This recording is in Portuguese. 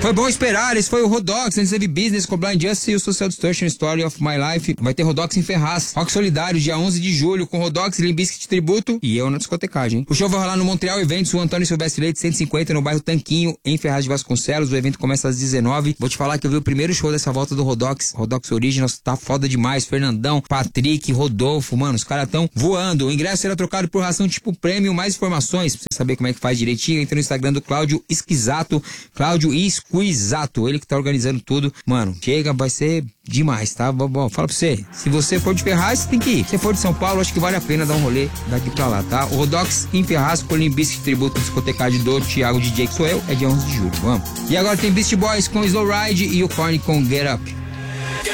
Foi bom esperar, esse foi o Rodox, antes teve Business com Blind Justice e o Social Distortion Story of My Life. Vai ter Rodox em Ferraz, Rock Solidário, dia 11 de julho, com Rodox, Limp Bizkit Tributo e eu na discotecagem. O show vai rolar no Montreal Eventos, o Antônio Silvestre Leite 150, no bairro Tanquinho, em Ferraz de Vasconcelos. O evento começa às 19. Vou te falar que eu vi o primeiro show dessa volta do Rodox Originals, tá foda demais. Fernandão, Patrick, Rodolfo, mano, os caras tão voando. O ingresso será trocado por ração tipo prêmio. Mais informações, pra você saber como é que faz direitinho, entra no Instagram do Cláudio Esquisato, Cláudio Esquisato, ele que tá organizando tudo. Mano, chega, vai ser demais, tá? Bom, fala pra você, se você for de Ferraz, você tem que ir. Se você for de São Paulo, acho que vale a pena dar um rolê daqui pra lá, tá? O Rodox em Ferraz, com o Limp Bizkit Tributo discotecagem do Thiago DJ, que sou eu, é dia 11 de julho, vamos. E agora tem Beast Boys com Slow Ride e o Korn com Get Up.